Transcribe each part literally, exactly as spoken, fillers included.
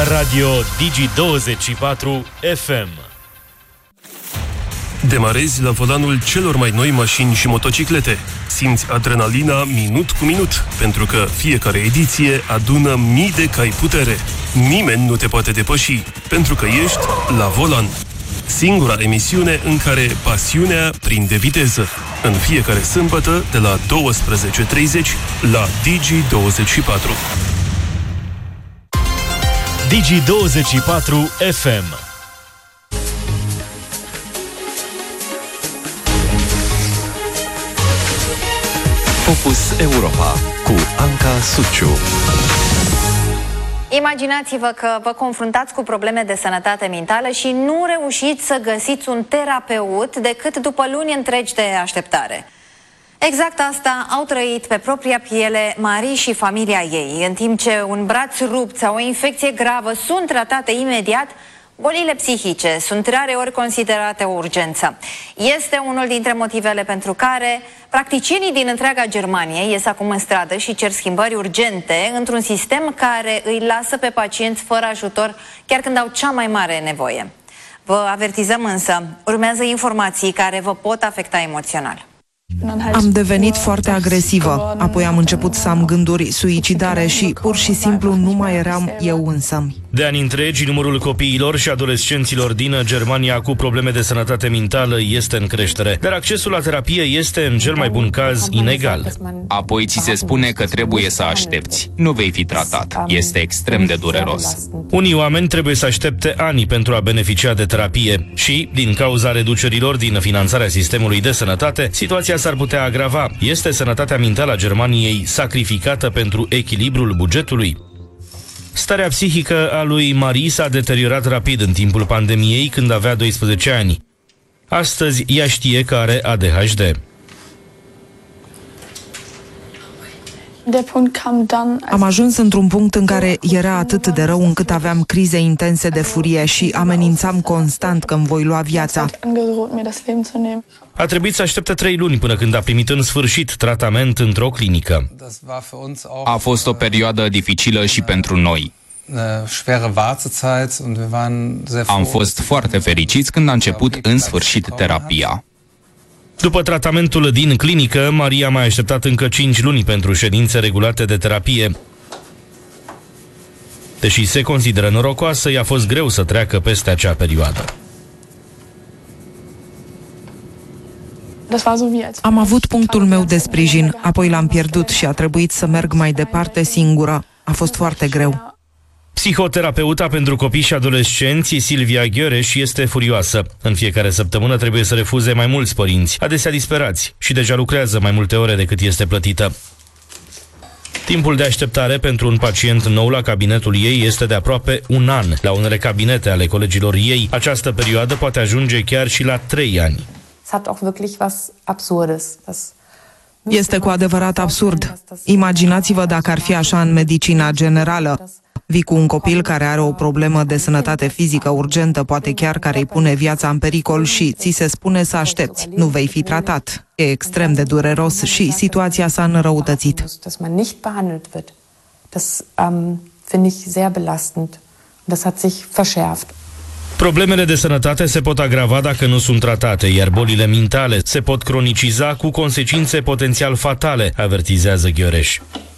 Radio Digi douăzeci și patru F M. Demarezi la volanul celor mai noi mașini și motociclete. Simți adrenalina minut cu minut, pentru că fiecare ediție adună mii de cai putere. Nimeni nu te poate depăși, pentru că ești la volan. Singura emisiune în care pasiunea prinde viteză. În fiecare sâmbătă, de la douăsprezece și treizeci, la Digi douăzeci și patru. Digi douăzeci și patru F M. Focus Europa cu Anca Suciu. Imaginați-vă că vă confruntați cu probleme de sănătate mentală și nu reușiți să găsiți un terapeut decât după luni întregi de așteptare. Exact asta au trăit pe propria piele Marie și familia ei. În timp ce un braț rupt sau o infecție gravă sunt tratate imediat, bolile psihice sunt rareori considerate o urgență. Este unul dintre motivele pentru care practicienii din întreaga Germanie ies acum în stradă și cer schimbări urgente într-un sistem care îi lasă pe pacienți fără ajutor chiar când au cea mai mare nevoie. Vă avertizăm însă, urmează informații care vă pot afecta emoțional. Am devenit foarte agresivă, apoi am început să am gânduri suicidare și pur și simplu nu mai eram eu însămi. De ani întregi, numărul copiilor și adolescenților din Germania cu probleme de sănătate mentală este în creștere, dar accesul la terapie este, în cel mai bun caz, inegal. Apoi ți se spune că trebuie să aștepți. Nu vei fi tratat. Este extrem de dureros. Unii oameni trebuie să aștepte ani pentru a beneficia de terapie și, din cauza reducerilor din finanțarea sistemului de sănătate, situația s-ar putea agrava. Este sănătatea mentală a Germaniei sacrificată pentru echilibrul bugetului? Starea psihică a lui Marie s-a deteriorat rapid în timpul pandemiei, când avea doisprezece ani. Astăzi ea știe că are A D H D. Am ajuns într-un punct în care era atât de rău încât aveam crize intense de furie și amenințam constant că îmi voi lua viața. A trebuit să aștepte trei luni până când a primit în sfârșit tratament într-o clinică. A fost o perioadă dificilă și pentru noi. Am fost foarte fericiți când a început în sfârșit terapia. După tratamentul din clinică, Maria a mai așteptat încă cinci luni pentru ședințe regulate de terapie. Deși se consideră norocoasă, i-a fost greu să treacă peste acea perioadă. Am avut punctul meu de sprijin, apoi l-am pierdut și a trebuit să merg mai departe singură. A fost foarte greu. Psihoterapeuta pentru copii și adolescenți, Silvia Gheoreș, este furioasă. În fiecare săptămână trebuie să refuze mai mulți părinți, adesea disperați, și deja lucrează mai multe ore decât este plătită. Timpul de așteptare pentru un pacient nou la cabinetul ei este de aproape un an. La unele cabinete ale colegilor ei, această perioadă poate ajunge chiar și la trei ani. Este cu adevărat absurd. Imaginați-vă dacă ar fi așa în medicina generală. Vii cu un copil care are o problemă de sănătate fizică urgentă, poate chiar care îi pune viața în pericol și ți se spune să aștepți. Nu vei fi tratat. E extrem de dureros și situația s-a înrăutățit. Problemele de sănătate se pot agrava dacă nu sunt tratate, iar bolile mentale se pot croniciza cu consecințe potențial fatale, avertizează Gheoreș.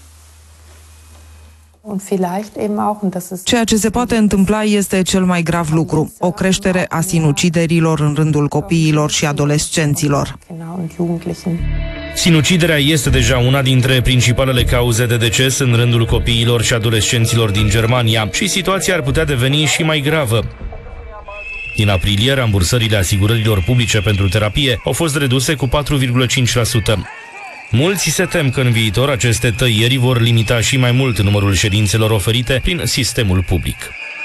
Ceea ce se poate întâmpla este cel mai grav lucru, o creștere a sinuciderilor în rândul copiilor și adolescenților. Sinuciderea este deja una dintre principalele cauze de deces în rândul copiilor și adolescenților din Germania și situația ar putea deveni și mai gravă. Din aprilie, rambursările asigurărilor publice pentru terapie au fost reduse cu patru virgulă cinci la sută. Mulți se tem că în viitor aceste tăieri vor limita și mai mult numărul ședințelor oferite prin sistemul public.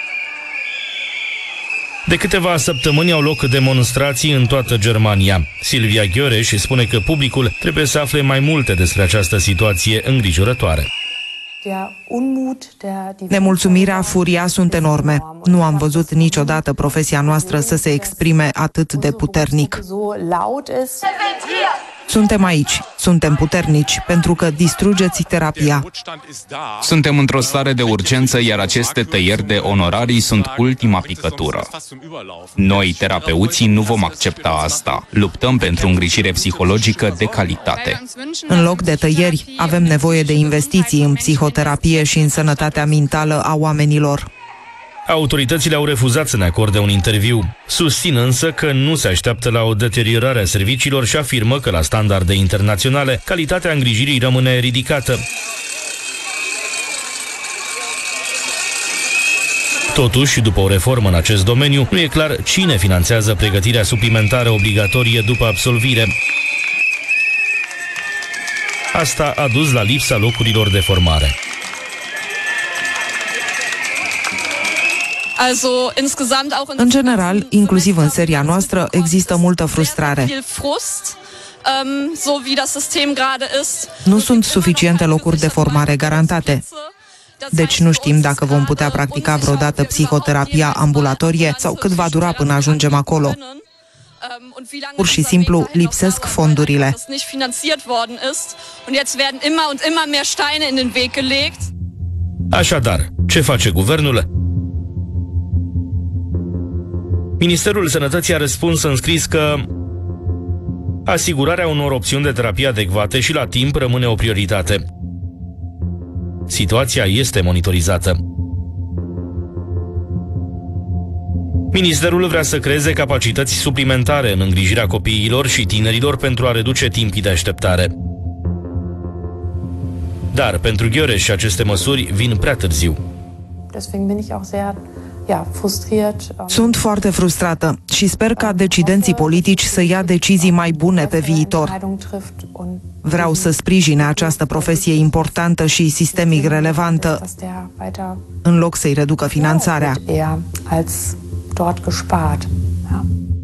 De câteva săptămâni au loc demonstrații în toată Germania. Silvia Gheoreș spune că publicul trebuie să afle mai multe despre această situație îngrijorătoare. Nemulțumirea, furia sunt enorme. Nu am văzut niciodată profesia noastră să se exprime atât de puternic. Suntem aici, suntem puternici, pentru că distrugeți terapia. Suntem într-o stare de urgență, iar aceste tăieri de onorarii sunt ultima picătură. Noi, terapeuții, nu vom accepta asta. Luptăm pentru îngrijire psihologică de calitate. În loc de tăieri, avem nevoie de investiții în psihoterapie și în sănătatea mentală a oamenilor. Autoritățile au refuzat să ne acorde un interviu. Susțin însă că nu se așteaptă la o deteriorare a serviciilor și afirmă că la standarde internaționale calitatea îngrijirii rămâne ridicată. Totuși, după o reformă în acest domeniu, nu e clar cine finanțează pregătirea suplimentară obligatorie după absolvire. Asta a dus la lipsa locurilor de formare. În general, inclusiv în seria noastră, există multă frustrare. Nu sunt suficiente locuri de formare garantate. Deci nu știm dacă vom putea practica vreodată psihoterapia ambulatorie sau cât va dura până ajungem acolo. Pur și simplu lipsesc fondurile. Așadar, ce face guvernul? Ministerul Sănătății a răspuns în scris că asigurarea unor opțiuni de terapie adecvate și la timp rămâne o prioritate. Situația este monitorizată. Ministerul vrea să creeze capacități suplimentare în îngrijirea copiilor și tinerilor pentru a reduce timpii de așteptare. Dar pentru Gheoreș aceste măsuri vin prea târziu. Sunt foarte frustrată și sper ca decidenții politici să ia decizii mai bune pe viitor. Vreau să sprijine această profesie importantă și sistemic relevantă, în loc să-i reducă finanțarea.